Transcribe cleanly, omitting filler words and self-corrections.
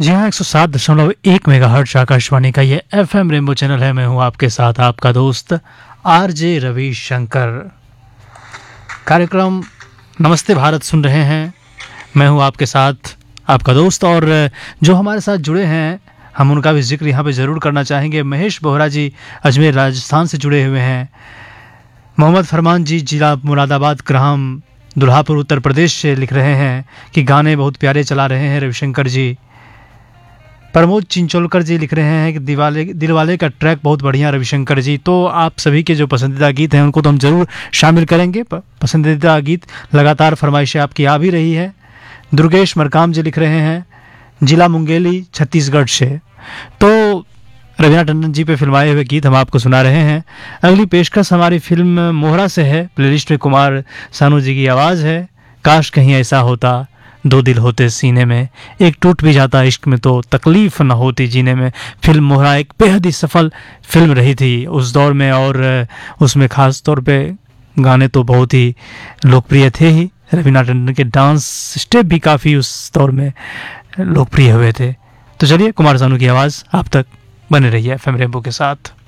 जी हाँ, 107.1 मेगाहर्ट्ज़ आकाशवाणी का ये एफएम रेनबो चैनल है। मैं हूँ आपके साथ आपका दोस्त आरजे रविशंकर। कार्यक्रम नमस्ते भारत सुन रहे हैं। मैं हूँ आपके साथ आपका दोस्त, और जो हमारे साथ जुड़े हैं हम उनका भी जिक्र यहाँ पे ज़रूर करना चाहेंगे। महेश बोहरा जी अजमेर राजस्थान से जुड़े हुए हैं। मोहम्मद फरमान जी जिला मुरादाबाद ग्राम दुल्हापुर उत्तर प्रदेश से लिख रहे हैं कि गाने बहुत प्यारे चला रहे हैं रविशंकर जी। प्रमोद चिंचोलकर जी लिख रहे हैं कि दिलवाले का ट्रैक बहुत बढ़िया रविशंकर जी। तो आप सभी के जो पसंदीदा गीत हैं उनको तो हम ज़रूर शामिल करेंगे। पसंदीदा गीत लगातार फरमाइशें आपकी आ भी रही है। दुर्गेश मरकाम जी लिख रहे हैं जिला मुंगेली छत्तीसगढ़ से। तो रवीना टंडन जी पे फिल्माए हुए गीत हम आपको सुना रहे हैं। अगली पेशकश हमारी फिल्म मोहरा से है। प्लेलिस्ट में कुमार सानू जी की आवाज़ है। काश कहीं ऐसा होता, दो दिल होते सीने में, एक टूट भी जाता इश्क में तो तकलीफ न होती जीने में। फिल्म मोहरा एक बेहद ही सफल फिल्म रही थी उस दौर में, और उसमें ख़ास तौर पे गाने तो बहुत ही लोकप्रिय थे ही। रवीना टंडन के डांस स्टेप भी काफ़ी उस दौर में लोकप्रिय हुए थे। तो चलिए कुमार सानू की आवाज़ आप तक बने रही है एफएम रेनबो के साथ।